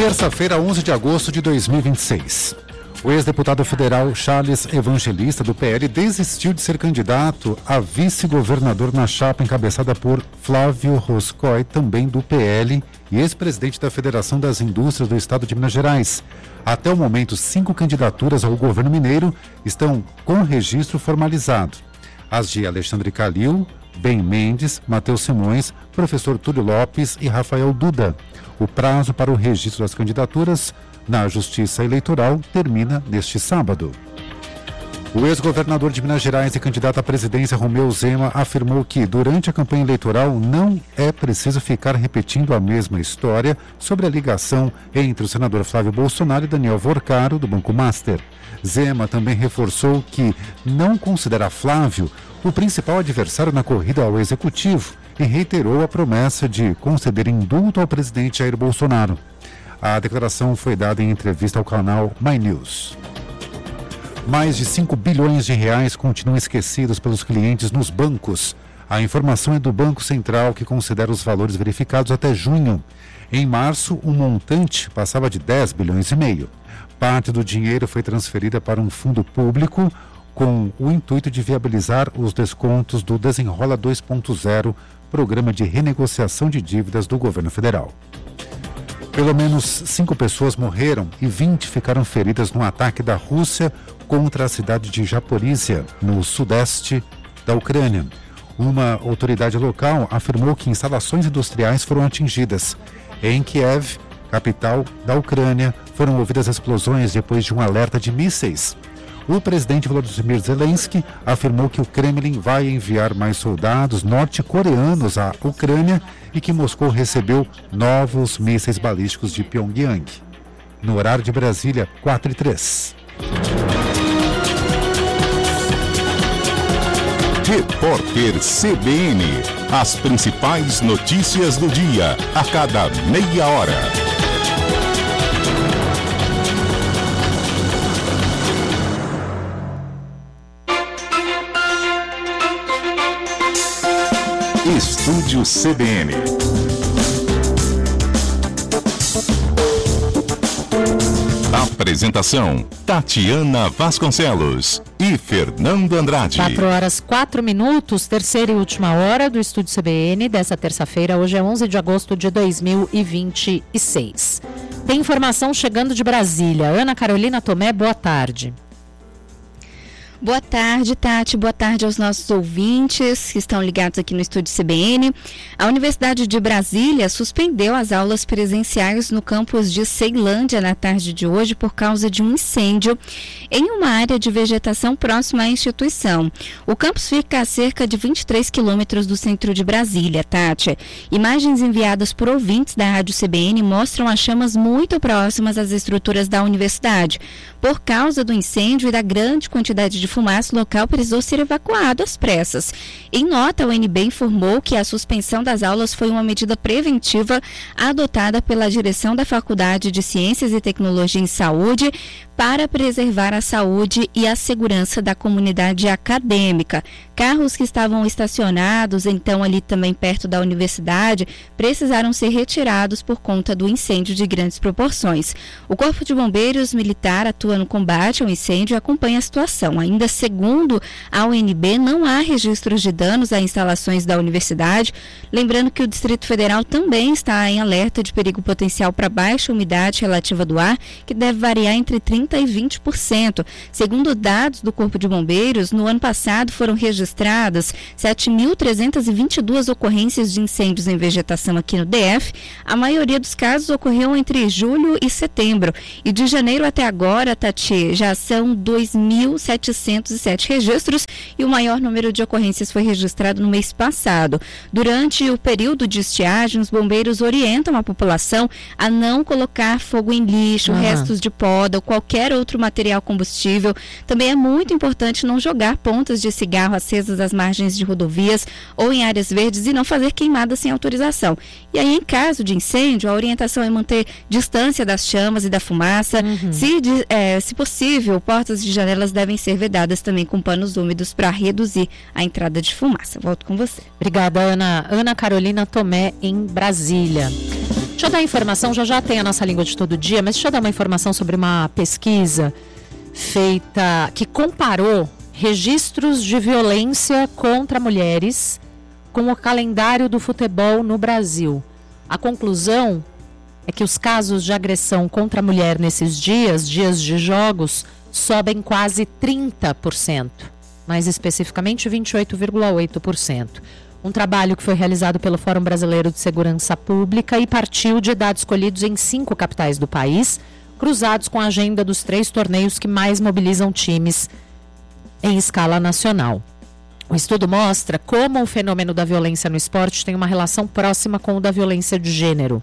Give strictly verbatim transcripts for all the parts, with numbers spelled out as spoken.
Terça-feira, onze de agosto de dois mil e vinte e seis. O ex-deputado federal Charles Evangelista, do P L, desistiu de ser candidato a vice-governador na chapa encabeçada por Flávio Roscoe, também do P L, e ex-presidente da Federação das Indústrias do Estado de Minas Gerais. Até o momento, cinco candidaturas ao governo mineiro estão com registro formalizado. As de Alexandre Calil, Ben Mendes, Matheus Simões, professor Túlio Lopes e Rafael Duda. O prazo para o registro das candidaturas na Justiça Eleitoral termina neste sábado. O ex-governador de Minas Gerais e candidato à presidência, Romeu Zema, afirmou que durante a campanha eleitoral não é preciso ficar repetindo a mesma história sobre a ligação entre o senador Flávio Bolsonaro e Daniel Vorcaro, do Banco Master. Zema também reforçou que não considera Flávio o principal adversário na corrida ao executivo e reiterou a promessa de conceder indulto ao presidente Jair Bolsonaro. A declaração foi dada em entrevista ao canal My News. Mais de cinco bilhões de reais continuam esquecidos pelos clientes nos bancos. A informação é do Banco Central, que considera os valores verificados até junho. Em março, o montante passava de dez bilhões e meio. Parte do dinheiro foi transferida para um fundo público com o intuito de viabilizar os descontos do Desenrola dois ponto zero, programa de renegociação de dívidas do governo federal. Pelo menos cinco pessoas morreram e vinte ficaram feridas no ataque da Rússia contra a cidade de Zaporizhia, no sudeste da Ucrânia. Uma autoridade local afirmou que instalações industriais foram atingidas. Em Kiev, capital da Ucrânia, foram ouvidas explosões depois de um alerta de mísseis. O presidente Volodymyr Zelensky afirmou que o Kremlin vai enviar mais soldados norte-coreanos à Ucrânia e que Moscou recebeu novos mísseis balísticos de Pyongyang. No horário de Brasília, quatro e três. Repórter C B N. As principais notícias do dia, a cada meia hora. Estúdio C B N. Apresentação: Tatiana Vasconcelos e Fernando Andrade. quatro horas, quatro minutos, terceira e última hora do Estúdio C B N dessa terça-feira. Hoje é onze de agosto de dois mil e vinte e seis. Tem informação chegando de Brasília. Ana Carolina Tomé, boa tarde. Boa tarde, Tati. Boa tarde aos nossos ouvintes que estão ligados aqui no Estúdio C B N. A Universidade de Brasília suspendeu as aulas presenciais no campus de Ceilândia na tarde de hoje por causa de um incêndio em uma área de vegetação próxima à instituição. O campus fica a cerca de vinte e três quilômetros do centro de Brasília, Tati. Imagens enviadas por ouvintes da Rádio C B N mostram as chamas muito próximas às estruturas da universidade. Por causa do incêndio e da grande quantidade de fumaça, o local precisou ser evacuado às pressas. Em nota, a U N B informou que a suspensão das aulas foi uma medida preventiva adotada pela direção da Faculdade de Ciências e Tecnologia em Saúde para preservar a saúde e a segurança da comunidade acadêmica. Carros que estavam estacionados, então, ali também perto da universidade, precisaram ser retirados por conta do incêndio de grandes proporções. O Corpo de Bombeiros Militar atua no combate ao incêndio e acompanha a situação. Ainda segundo a U N B, não há registros de danos a instalações da universidade. Lembrando que o Distrito Federal também está em alerta de perigo potencial para baixa umidade relativa do ar, que deve variar entre trinta por cento e vinte por cento. Segundo dados do Corpo de Bombeiros, no ano passado foram registradas sete mil trezentas e vinte e duas ocorrências de incêndios em vegetação aqui no D F. A maioria dos casos ocorreu entre julho e setembro. E de janeiro até agora, Tati, já são dois mil setecentos e sete registros e o maior número de ocorrências foi registrado no mês passado. Durante o período de estiagem, os bombeiros orientam a população a não colocar fogo em lixo, uhum. restos de poda ou qualquer outro material combustível. Também é muito importante não jogar pontas de cigarro acesas às margens de rodovias ou em áreas verdes e não fazer queimadas sem autorização. E aí, em caso de incêndio, a orientação é manter distância das chamas e da fumaça. Uhum. Se, de, é, se possível, portas de janelas devem ser vedadas também com panos úmidos para reduzir a entrada de fumaça. Volto com você. Obrigada, Ana. Ana Carolina Tomé, em Brasília. Deixa eu dar informação, já já tem a nossa língua de todo dia, mas deixa eu dar uma informação sobre uma pesquisa feita que comparou registros de violência contra mulheres com o calendário do futebol no Brasil. A conclusão é que os casos de agressão contra a mulher nesses dias, dias de jogos, sobem quase trinta por cento, mais especificamente vinte e oito vírgula oito por cento. Um trabalho que foi realizado pelo Fórum Brasileiro de Segurança Pública e partiu de dados colhidos em cinco capitais do país, cruzados com a agenda dos três torneios que mais mobilizam times em escala nacional. O estudo mostra como o fenômeno da violência no esporte tem uma relação próxima com o da violência de gênero.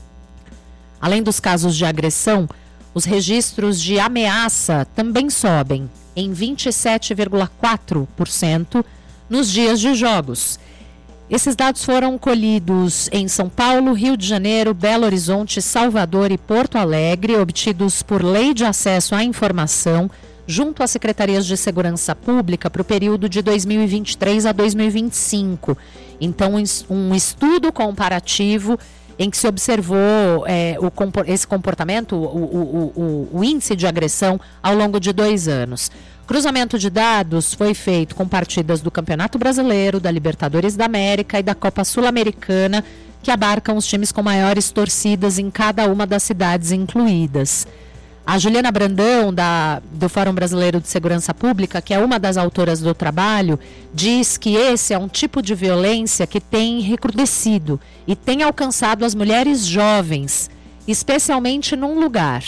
Além dos casos de agressão, os registros de ameaça também sobem em vinte e sete vírgula quatro por cento nos dias de jogos. Esses dados foram colhidos em São Paulo, Rio de Janeiro, Belo Horizonte, Salvador e Porto Alegre, obtidos por Lei de Acesso à Informação, junto às Secretarias de Segurança Pública para o período de dois mil e vinte e três a dois mil e vinte e cinco. Então, um estudo comparativo em que se observou é, o, esse comportamento, o, o, o, o índice de agressão ao longo de dois anos. Cruzamento de dados foi feito com partidas do Campeonato Brasileiro, da Libertadores da América e da Copa Sul-Americana, que abarcam os times com maiores torcidas em cada uma das cidades incluídas. A Juliana Brandão, da, do Fórum Brasileiro de Segurança Pública, que é uma das autoras do trabalho, diz que esse é um tipo de violência que tem recrudescido e tem alcançado as mulheres jovens, especialmente num lugar,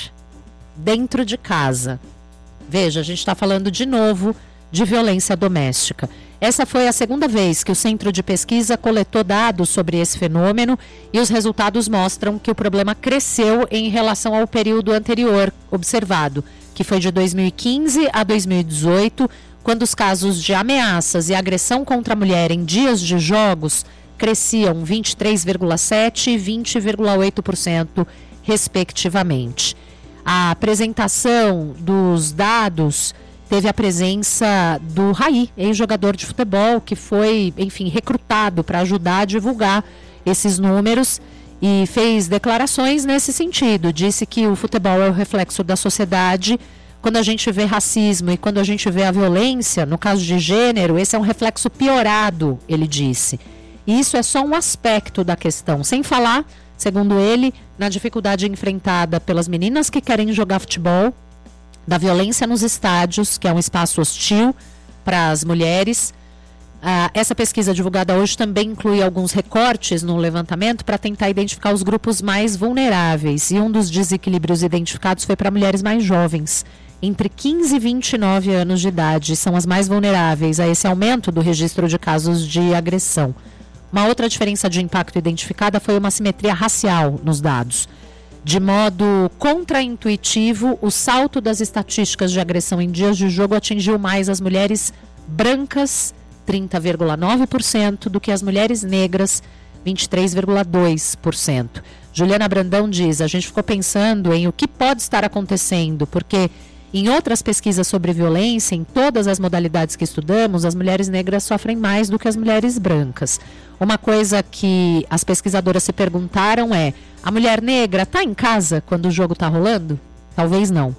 dentro de casa. Veja, a gente está falando de novo de violência doméstica. Essa foi a segunda vez que o Centro de Pesquisa coletou dados sobre esse fenômeno e os resultados mostram que o problema cresceu em relação ao período anterior observado, que foi de dois mil e quinze a dois mil e dezoito, quando os casos de ameaças e agressão contra a mulher em dias de jogos cresciam vinte e três vírgula sete por cento e vinte vírgula oito por cento, respectivamente. A apresentação dos dados teve a presença do Raí, ex-jogador de futebol, que foi, enfim, recrutado para ajudar a divulgar esses números e fez declarações nesse sentido. Disse que o futebol é o reflexo da sociedade. Quando a gente vê racismo e quando a gente vê a violência, no caso de gênero, esse é um reflexo piorado, ele disse. E isso é só um aspecto da questão, sem falar, segundo ele, na dificuldade enfrentada pelas meninas que querem jogar futebol, da violência nos estádios, que é um espaço hostil para as mulheres. Ah, essa pesquisa divulgada hoje também inclui alguns recortes no levantamento para tentar identificar os grupos mais vulneráveis. E um dos desequilíbrios identificados foi para mulheres mais jovens, entre quinze e vinte e nove anos de idade, são as mais vulneráveis a esse aumento do registro de casos de agressão. Uma outra diferença de impacto identificada foi uma assimetria racial nos dados. De modo contraintuitivo, o salto das estatísticas de agressão em dias de jogo atingiu mais as mulheres brancas, trinta vírgula nove por cento, do que as mulheres negras, vinte e três vírgula dois por cento. Juliana Brandão diz, a gente ficou pensando em o que pode estar acontecendo, porque em outras pesquisas sobre violência, em todas as modalidades que estudamos, as mulheres negras sofrem mais do que as mulheres brancas. Uma coisa que as pesquisadoras se perguntaram é, a mulher negra está em casa quando o jogo está rolando? Talvez não.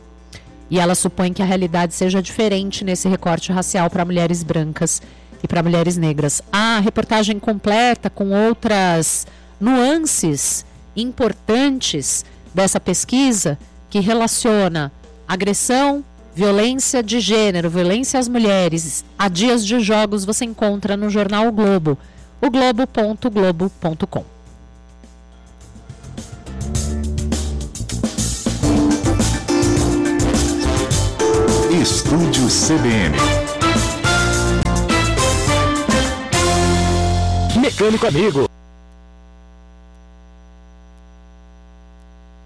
E ela supõe que a realidade seja diferente nesse recorte racial para mulheres brancas e para mulheres negras. A reportagem completa com outras nuances importantes dessa pesquisa que relaciona agressão, violência de gênero, violência às mulheres, a dias de jogos, você encontra no jornal O Globo, o globo ponto globo ponto com. Estúdio C B N. Mecânico Amigo.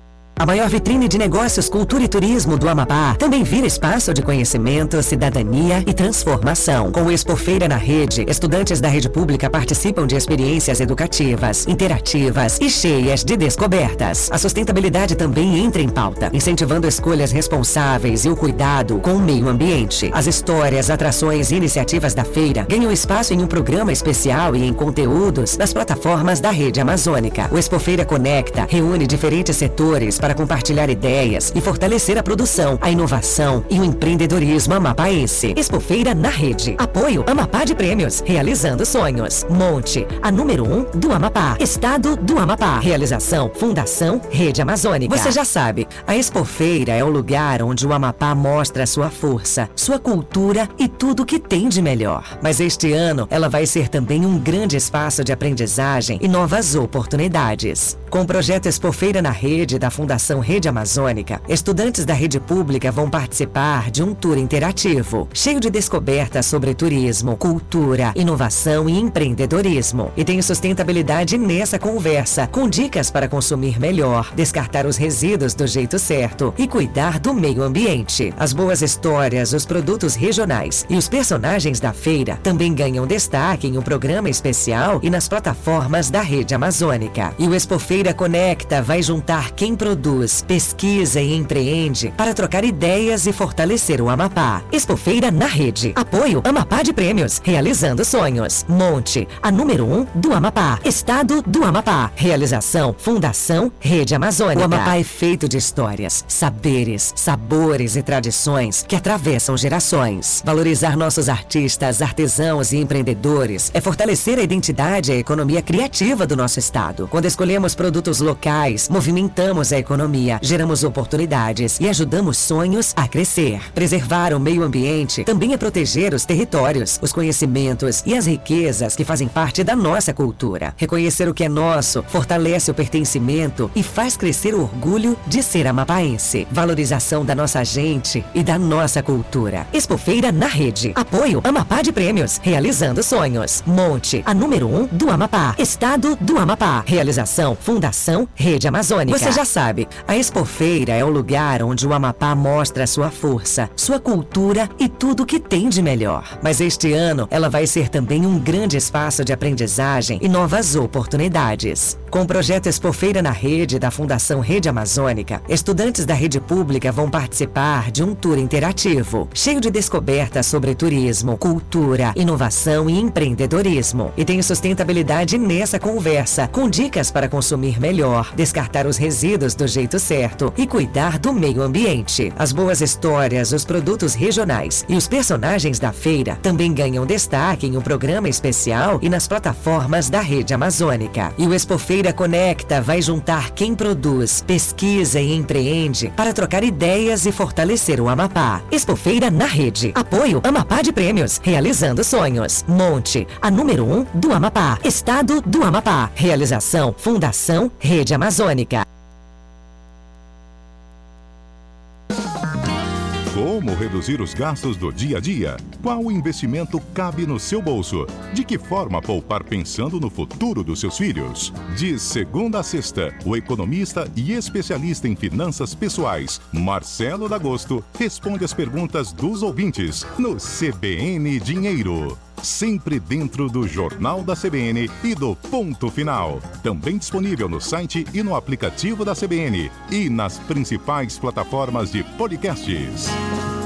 A maior vitrine de negócios, cultura e turismo do Amapá também vira espaço de conhecimento, cidadania e transformação. Com o Expofeira na Rede, estudantes da rede pública participam de experiências educativas, interativas e cheias de descobertas. A sustentabilidade também entra em pauta, incentivando escolhas responsáveis e o cuidado com o meio ambiente. As histórias, atrações e iniciativas da feira ganham espaço em um programa especial e em conteúdos nas plataformas da Rede Amazônica. O Expofeira Conecta reúne diferentes setores para compartilhar ideias e fortalecer a produção, a inovação e o empreendedorismo amapaense. Expofeira na Rede. Apoio Amapá de Prêmios, realizando sonhos. Monte, a número um do Amapá. Estado do Amapá. Realização Fundação Rede Amazônica. Você já sabe, a Expofeira é o lugar onde o Amapá mostra sua força, sua cultura e tudo que tem de melhor. Mas este ano ela vai ser também um grande espaço de aprendizagem e novas oportunidades. Com o projeto Expofeira na Rede da Fundação Rede Amazônica, estudantes da rede pública vão participar de um tour interativo, cheio de descobertas sobre turismo, cultura, inovação e empreendedorismo. E tem sustentabilidade nessa conversa, com dicas para consumir melhor, descartar os resíduos do jeito certo e cuidar do meio ambiente. As boas histórias, os produtos regionais e os personagens da feira também ganham destaque em um programa especial e nas plataformas da Rede Amazônica. E o Expofeira Conecta vai juntar quem produz, pesquisa e empreende para trocar ideias e fortalecer o Amapá. Expofeira na Rede. Apoio Amapá de Prêmios, realizando sonhos. Monte, a número um do Amapá. Estado do Amapá. Realização Fundação Rede Amazônica. O Amapá é feito de histórias, saberes, sabores e tradições que atravessam gerações. Valorizar nossos artistas, artesãos e empreendedores é fortalecer a identidade e a economia criativa do nosso estado. Quando escolhemos produtos locais, movimentamos a economia, geramos oportunidades e ajudamos sonhos a crescer. Preservar o meio ambiente também é proteger os territórios, os conhecimentos e as riquezas que fazem parte da nossa cultura. Reconhecer o que é nosso fortalece o pertencimento e faz crescer o orgulho de ser amapaense. Valorização da nossa gente e da nossa cultura. Expofeira na Rede. Apoio Amapá de Prêmios, realizando sonhos. Monte, a número um do Amapá. Estado do Amapá. Realização Fundação Rede Amazônica. Você já sabe, a Expofeira é o lugar onde o Amapá mostra sua força, sua cultura e tudo que tem de melhor. Mas este ano ela vai ser também um grande espaço de aprendizagem e novas oportunidades. Com o projeto Expofeira na Rede da Fundação Rede Amazônica, estudantes da rede pública vão participar de um tour interativo, cheio de descobertas sobre turismo, cultura, inovação e empreendedorismo. E tem sustentabilidade nessa conversa, com dicas para consumir melhor, descartar os resíduos do jeito certo e cuidar do meio ambiente. As boas histórias, os produtos regionais e os personagens da feira também ganham destaque em um programa especial e nas plataformas da Rede Amazônica. E o Expofeira Conecta vai juntar quem produz, pesquisa e empreende para trocar ideias e fortalecer o Amapá. Expofeira na Rede. Apoio Amapá de Prêmios, realizando sonhos. Monte, a número um do Amapá. Estado do Amapá. Realização Fundação Rede Amazônica. Como reduzir os gastos do dia a dia? Qual investimento cabe no seu bolso? De que forma poupar pensando no futuro dos seus filhos? De segunda a sexta, o economista e especialista em finanças pessoais, Marcelo D'Agosto, responde as perguntas dos ouvintes no C B N Dinheiro. Sempre dentro do Jornal da C B N e do Ponto Final. Também disponível no site e no aplicativo da C B N e nas principais plataformas de podcasts.